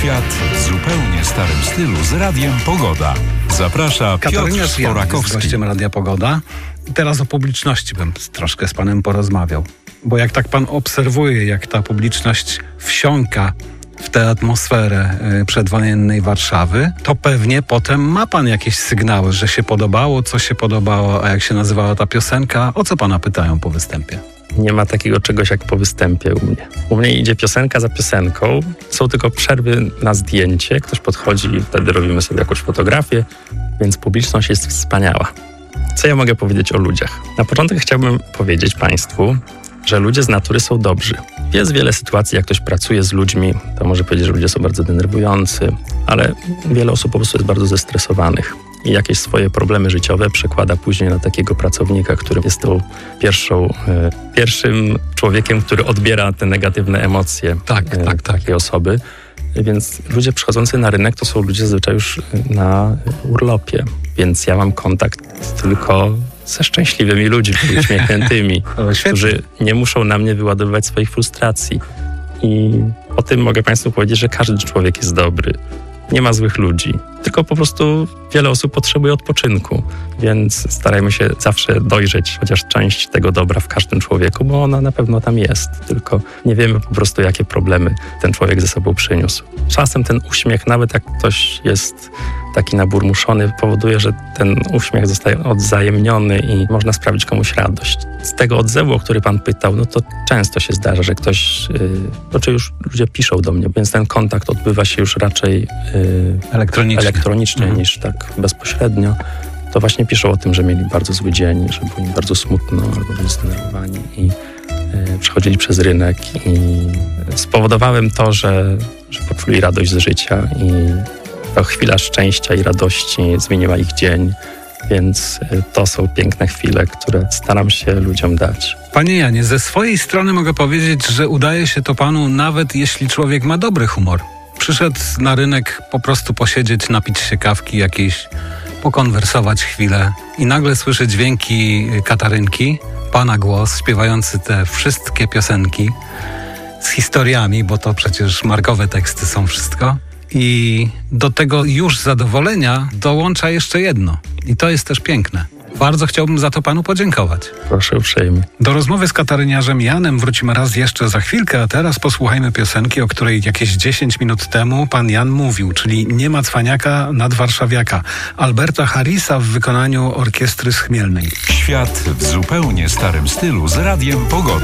Świat w zupełnie starym stylu z Radiem Pogoda. Zaprasza Katarzyna Piotr Sporakowski. jest gościem Radia Pogoda. Teraz o publiczności bym troszkę z panem porozmawiał. Bo jak tak pan obserwuje, jak ta publiczność wsiąka w tę atmosferę przedwojennej Warszawy, to pewnie potem ma pan jakieś sygnały, że się podobało, co się podobało, a jak się nazywała ta piosenka, o co pana pytają po występie? Nie ma takiego czegoś jak po występie u mnie. U mnie idzie piosenka za piosenką, są tylko przerwy na zdjęcie, ktoś podchodzi i wtedy robimy sobie jakąś fotografię, więc publiczność jest wspaniała. Co ja mogę powiedzieć o ludziach? Na początek chciałbym powiedzieć państwu, że ludzie z natury są dobrzy. Jest wiele sytuacji, jak ktoś pracuje z ludźmi, to może powiedzieć, że ludzie są bardzo denerwujący, ale wiele osób po prostu jest bardzo zestresowanych i jakieś swoje problemy życiowe przekłada później na takiego pracownika, który jest tą pierwszym człowiekiem, który odbiera te negatywne emocje takiej osoby. Więc ludzie przychodzący na rynek to są ludzie zazwyczaj już na urlopie, więc ja mam kontakt tylko ze szczęśliwymi ludźmi, uśmiechniętymi, którzy nie muszą na mnie wyładowywać swoich frustracji. I o tym mogę państwu powiedzieć, że każdy człowiek jest dobry. Nie ma złych ludzi, tylko po prostu wiele osób potrzebuje odpoczynku, więc starajmy się zawsze dojrzeć chociaż część tego dobra w każdym człowieku, bo ona na pewno tam jest, tylko nie wiemy po prostu, jakie problemy ten człowiek ze sobą przyniósł. Czasem ten uśmiech, nawet jak ktoś jest taki naburmuszony, powoduje, że ten uśmiech zostaje odwzajemniony i można sprawić komuś radość. Z tego odzewu, o który pan pytał, no to często się zdarza, że ktoś, już ludzie piszą do mnie, więc ten kontakt odbywa się już raczej elektronicznie niż tak bezpośrednio. To właśnie piszą o tym, że mieli bardzo zły dzień, że było im bardzo smutno albo byli zdenerwowani i przechodzili przez rynek i spowodowałem to, że poczuli radość z życia i ta chwila szczęścia i radości zmieniła ich dzień, więc to są piękne chwile, które staram się ludziom dać. Panie Janie, ze swojej strony mogę powiedzieć, że udaje się to panu nawet jeśli człowiek ma dobry humor. Przyszedł na rynek po prostu posiedzieć, napić się kawki jakiejś, pokonwersować chwilę i nagle słyszy dźwięki Katarynki, pana głos śpiewający te wszystkie piosenki z historiami, bo to przecież markowe teksty są wszystko. I do tego już zadowolenia dołącza jeszcze jedno. I to jest też piękne. Bardzo chciałbym za to panu podziękować. Proszę uprzejmie. Do rozmowy z kataryniarzem Janem wrócimy raz jeszcze za chwilkę, a teraz posłuchajmy piosenki, o której jakieś 10 minut temu pan Jan mówił, czyli Nie ma cwaniaka nad warszawiaka, Alberta Harrisa w wykonaniu orkiestry z Chmielnej. Świat w zupełnie starym stylu z Radiem Pogoda.